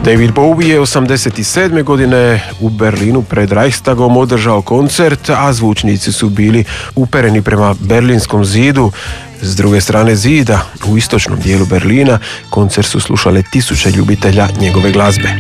David Bowie je 87. godine u Berlinu pred Reichstagom održao koncert, a zvučnici su bili upereni prema Berlinskom zidu. S druge strane zida, u istočnom dijelu Berlina, koncert su slušale tisuće ljubitelja njegove glazbe.